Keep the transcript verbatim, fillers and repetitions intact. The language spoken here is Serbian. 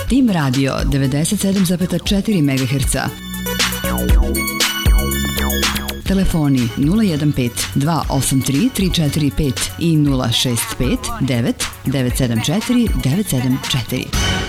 Tim Radio devedeset sedam zarez četiri megaherca. Telefoni nula jedan pet dva osam tri tri četiri pet i nula šest pet devet devet sedam četiri devet sedam četiri.